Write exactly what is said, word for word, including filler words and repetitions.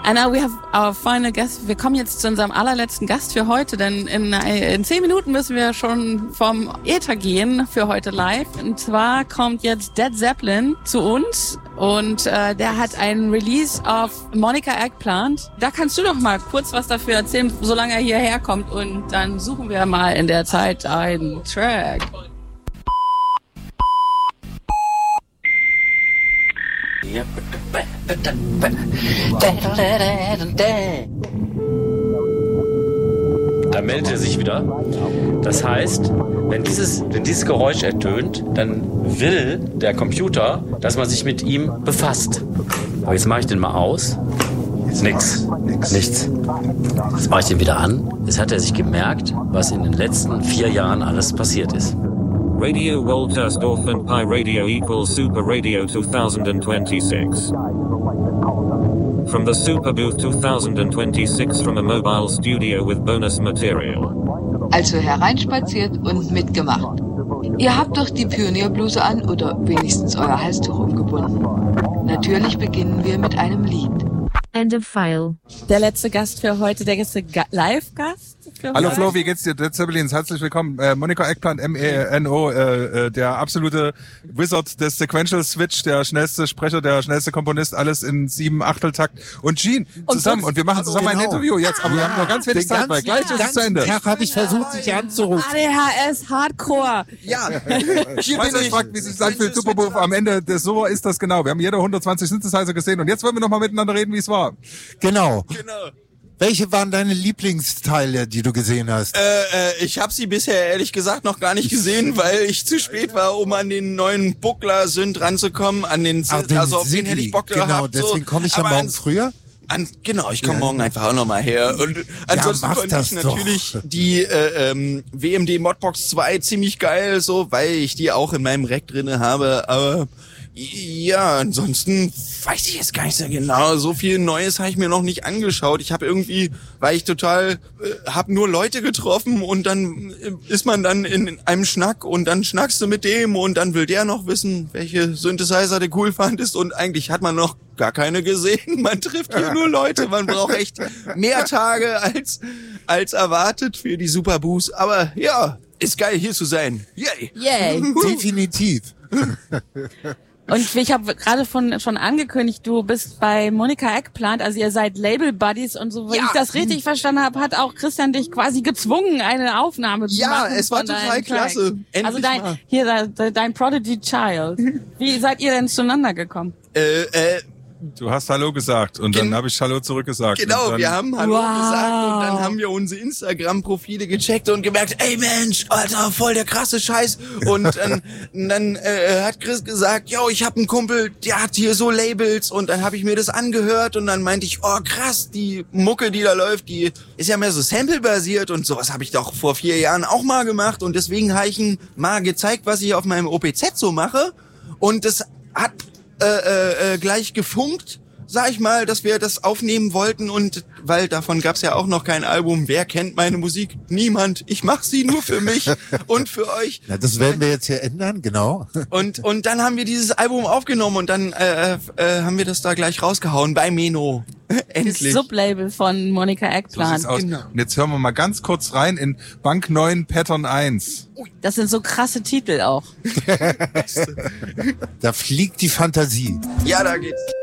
And now we have our final guest. Wir kommen jetzt zu unserem allerletzten Gast für heute, denn in, in zehn Minuten müssen wir schon vom Äther gehen für heute live. Und zwar kommt jetzt Dead Zeppelin zu uns und äh, der hat einen Release auf Monica Eggplant. Da kannst du doch mal kurz was dafür erzählen, solange er hierher kommt, und dann suchen wir mal in der Zeit einen Track. Da meldet er sich wieder. Das heißt, wenn dieses, wenn dieses Geräusch ertönt, dann will der Computer, dass man sich mit ihm befasst. Aber jetzt mache ich den mal aus. Nix. Nix. Nichts. Jetzt mache ich den wieder an. Jetzt hat er sich gemerkt, was in den letzten vier Jahren alles passiert ist. Radio Woltersdorf and Pi Radio equals Super Radio twenty twenty-six. From the Super Booth twenty twenty-six from a mobile studio with bonus material. Also hereinspaziert und mitgemacht. Ihr habt doch die Pionierbluse an oder wenigstens euer Halstuch umgebunden. Natürlich beginnen wir mit einem Lied. End of file. Der letzte Gast für heute, der letzte Ga- Live-Gast für Hallo heute. Flo, wie geht's dir? Dead Zeppelin, herzlich willkommen. Äh, Monica Eggplant, M E N O, äh, äh, der absolute Wizard des Sequential Switch, der schnellste Sprecher, der schnellste Komponist, alles in sieben Achteltakt. Und Gene zusammen. Und, und wir machen zusammen genau. ein Interview jetzt, aber ja, wir haben noch ganz wenig Zeit, weil gleich ist es zu Ende. Tag habe ich versucht, dich anzurufen. A D H S Hardcore. Ja, falls euch fragt, wie sich das anfühlt, Superbooth, am Ende des so ist das genau. Wir haben jeder hundertzwanzig Synthesizer gesehen und jetzt wollen wir nochmal miteinander reden, wie es war. Genau. Genau. Welche waren deine Lieblingsteile, die du gesehen hast? Äh, äh, ich habe sie bisher ehrlich gesagt noch gar nicht gesehen, weil ich zu spät war, um an den neuen Buckler-Synth ranzukommen, an den Ach, den also auf den hätte ich Bock genau, gehabt. deswegen so. komme ich ja Aber morgen ans- früher. An, genau, ich komme Ja. morgen einfach auch nochmal her. Und ansonsten mach fand das ich doch. natürlich die äh, ähm, W M D Modbox zwei ziemlich geil, so, weil ich die auch in meinem Rack drinne habe. Aber ja, ansonsten weiß ich jetzt gar nicht so genau. So viel Neues habe ich mir noch nicht angeschaut. Ich habe irgendwie, weil ich total, äh, habe nur Leute getroffen und dann äh, ist man dann in einem Schnack und dann schnackst du mit dem und dann will der noch wissen, welche Synthesizer der cool fandest und eigentlich hat man noch gar keine gesehen. Man trifft hier nur Leute. Man braucht echt mehr Tage als als erwartet für die Superboost. Aber ja, ist geil hier zu sein. Yay! Yay. Definitiv. Und ich habe gerade von schon angekündigt, du bist bei Monica Eggplant, also ihr seid Label Buddies und so, wenn Ja. ich das richtig verstanden habe, hat auch Christian dich quasi gezwungen, eine Aufnahme zu Ja, machen. es war von deinem total Track. klasse. Endlich Also dein, mal. hier, de, dein Prodigy Child. Wie seid ihr denn zueinander gekommen? Äh, äh, Du hast Hallo gesagt und dann Gen- habe ich Hallo zurückgesagt. Genau, und dann, wir haben Hallo Wow. gesagt und dann haben wir unsere Instagram-Profile gecheckt und gemerkt, ey Mensch, Alter, voll der krasse Scheiß. Und dann, dann äh, hat Chris gesagt, yo, ich hab einen Kumpel, der hat hier so Labels und dann habe ich mir das angehört und dann meinte ich, oh krass, die Mucke, die da läuft, die ist ja mehr so Sample-basiert und sowas habe ich doch vor vier Jahren auch mal gemacht und deswegen habe ich ihm mal gezeigt, was ich auf meinem O P Z so mache und das hat Äh, äh, äh, gleich gefunkt, sag ich mal, dass wir das aufnehmen wollten und weil davon gab's ja auch noch kein Album. Wer kennt meine Musik? Niemand. Ich mach sie nur für mich und für euch. Na, das werden wir jetzt hier ändern, genau. Und und dann haben wir dieses Album aufgenommen und dann äh, äh, haben wir das da gleich rausgehauen bei Meno. Das Endlich. Sublabel von Monica so Eggplant. sieht's aus. Genau. Und jetzt hören wir mal ganz kurz rein in Bank neun Pattern eins. Das sind so krasse Titel auch. Da fliegt die Fantasie. Ja, da geht's.